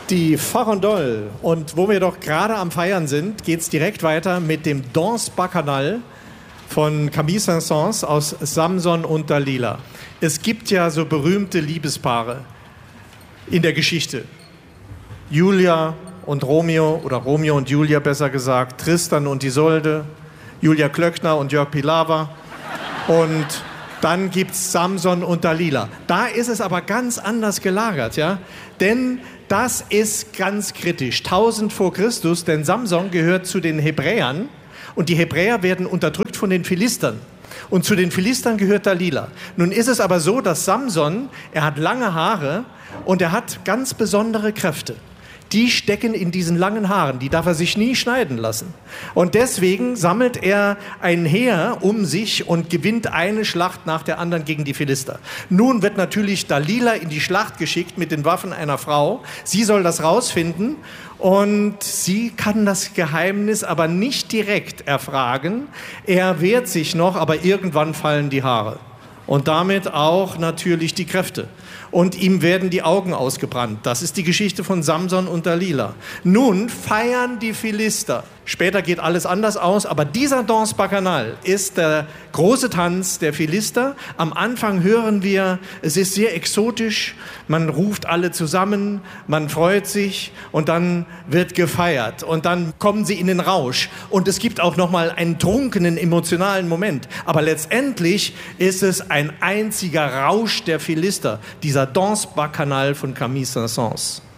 Die Farandole. Und wo wir doch gerade am Feiern sind, geht es direkt weiter mit dem Danse Bacchanal von Camille Saint-Saëns aus Samson und Dalila. Es gibt ja so berühmte Liebespaare in der Geschichte. Julia und Romeo, oder Romeo und Julia besser gesagt, Tristan und Isolde, Julia Klöckner und Jörg Pilawa und dann gibt es Samson und Dalila. Da ist es aber ganz anders gelagert, ja? Denn das ist ganz kritisch. 1000 vor Christus, denn Samson gehört zu den Hebräern und die Hebräer werden unterdrückt von den Philistern. Und zu den Philistern gehört Dalila. Nun ist es aber so, dass Samson, er hat lange Haare und er hat ganz besondere Kräfte. Die stecken in diesen langen Haaren, die darf er sich nie schneiden lassen. Und deswegen sammelt er ein Heer um sich und gewinnt eine Schlacht nach der anderen gegen die Philister. Nun wird natürlich Dalila in die Schlacht geschickt mit den Waffen einer Frau. Sie soll das rausfinden und sie kann das Geheimnis aber nicht direkt erfragen. Er wehrt sich noch, aber irgendwann fallen die Haare. Und damit auch natürlich die Kräfte. Und ihm werden die Augen ausgebrannt. Das ist die Geschichte von Samson und Dalila. Nun feiern die Philister. Später geht alles anders aus, aber dieser Danse Bacchanal ist der große Tanz der Philister. Am Anfang hören wir, es ist sehr exotisch, man ruft alle zusammen, man freut sich und dann wird gefeiert und dann kommen sie in den Rausch. Und es gibt auch nochmal einen trunkenen, emotionalen Moment. Aber letztendlich ist es ein einziger Rausch der Philister, dieser Danse Bacchanal von Camille Saint-Saëns.